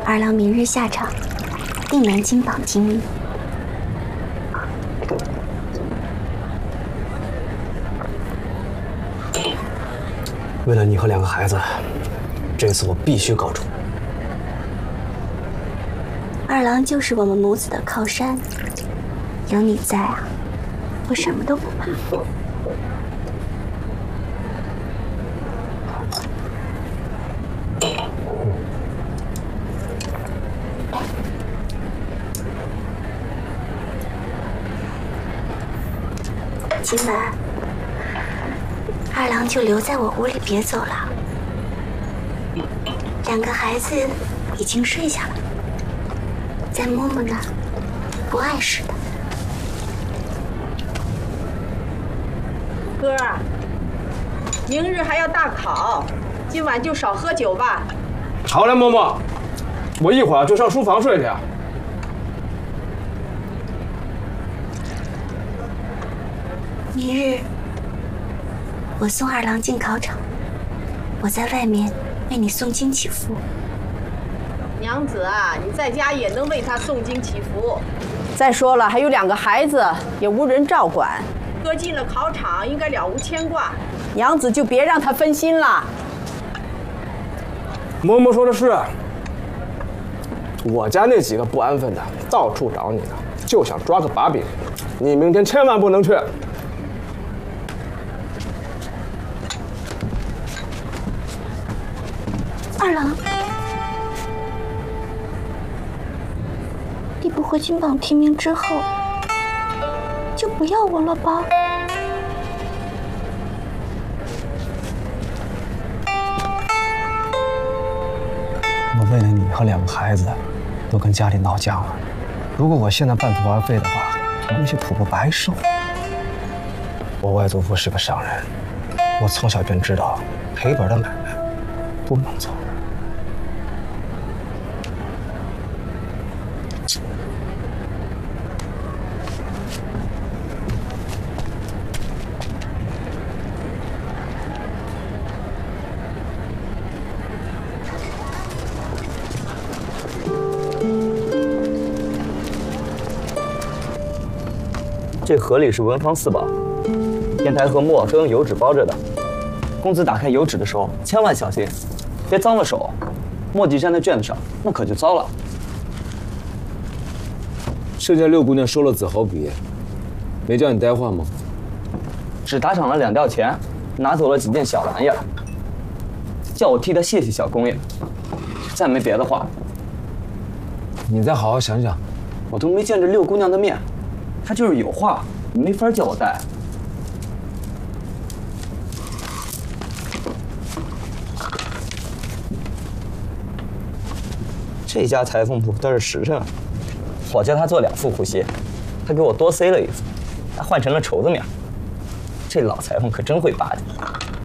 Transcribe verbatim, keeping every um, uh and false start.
二郎明日下场，定能金榜题名。 为了你和两个孩子，这次我必须告终。 二郎就是我们母子的靠山，有你在啊，我什么都不怕。今晚二郎就留在我屋里，别走了。两个孩子已经睡下了，在嬷嬷那儿不碍事的。 哥儿，明日还要大考，今晚就少喝酒吧。 好嘞，嬷嬷，我一会儿就上书房睡去啊。 明日我送二郎进考场，我在外面为你诵经祈福。 娘子啊，你在家也能为他诵经祈福。再说了，还有两个孩子，也无人照管。哥进了考场，应该了无牵挂。娘子就别让他分心了。 嬷嬷说的是，我家那几个不安分的，到处找你呢，就想抓个把柄。你明天千万不能去。 二郎，你不会金榜题名之后就不要我了吧？ 我为了你和两个孩子，都跟家里闹僵了。如果我现在半途而废的话，那些苦不白受。我外祖父是个商人，我从小便知道赔本的买卖不能做。 这盒里是文房四宝，砚台和墨都用油纸包着的。公子打开油纸的时候，千万小心，别脏了手。墨迹粘在卷子上，那可就糟了。 剩下六姑娘收了子豪笔，没叫你带话吗？ 只打赏了两吊钱，拿走了几件小玩意儿，叫我替他谢谢小公爷。再没别的话。 你再好好想想。 我都没见着六姑娘的面。他就是有话，没法叫我带。这家裁缝铺倒是实诚，我叫他做两副护膝，他给我多塞了一副，还换成了绸子面。这老裁缝可真会巴结。